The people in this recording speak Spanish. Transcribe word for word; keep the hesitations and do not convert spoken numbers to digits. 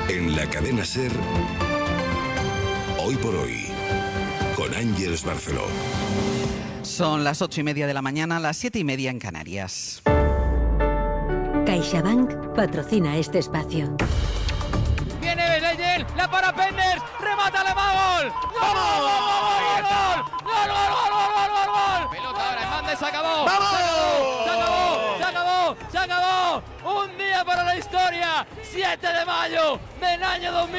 En la cadena SER, Hoy por Hoy, con Ángeles Barceló. Son las ocho y media de la mañana, las siete y media en Canarias. CaixaBank patrocina este espacio. Viene Belleyen, la para Penders, remata Alemán, gol, gol, gol, gol, gol, gol, gol, gol, gol, gol. Pelota ahora, Hernández, se acabó, se acabó, se acabó, se acabó, se acabó. Un día para la historia, siete de mayo del año dos mil.